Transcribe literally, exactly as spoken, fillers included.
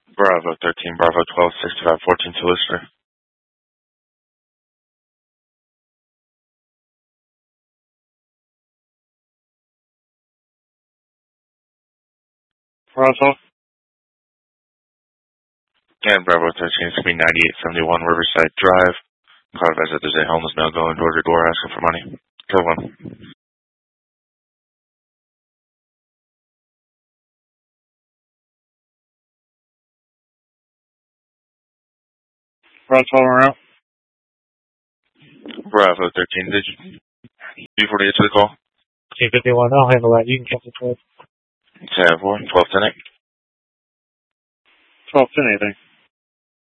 Bravo thirteen, Bravo twelve, sixty-five fourteen to listener. Bravo. And Bravo thirteen, it's going to be ninety-eight seventy-one Riverside Drive. Call advise that there's a homeless male going door to door asking for money. Kill one. Bravo twelve around. Bravo thirteen, did you B forty-eight to the call? T fifty-one, I'll handle that. You can cancel twelve. ten four, twelve ten eight. twelve ten anything.